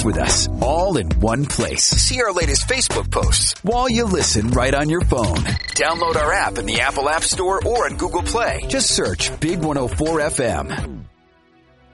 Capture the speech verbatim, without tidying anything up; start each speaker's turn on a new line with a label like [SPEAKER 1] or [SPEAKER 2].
[SPEAKER 1] Connect with us all in one place. See our latest Facebook posts while you listen right on your phone. Download our app in the Apple App Store or on Google Play. Just search Big one oh four F M.